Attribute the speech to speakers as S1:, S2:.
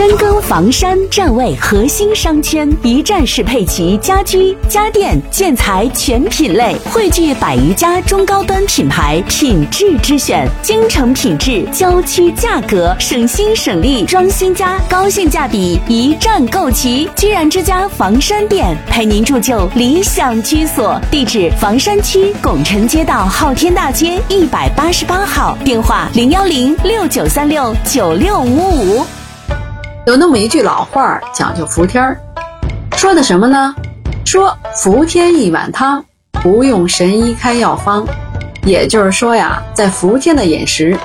S1: 深耕房山站位核心商圈，一站式配齐家居、家电、建材全品类，汇聚100余家中高端品牌，品质之选，京城品质，郊区价格，省心省力，装新家，高性价比，一站购齐。居然之家房山店，陪您铸就理想居所。地址：房山区拱辰街道昊天大街188号，电话01069369655。
S2: 有那么一句老话讲究服天儿，说的什么呢？说服天一碗汤，不用神医开药方。也就是说呀，在服天的饮食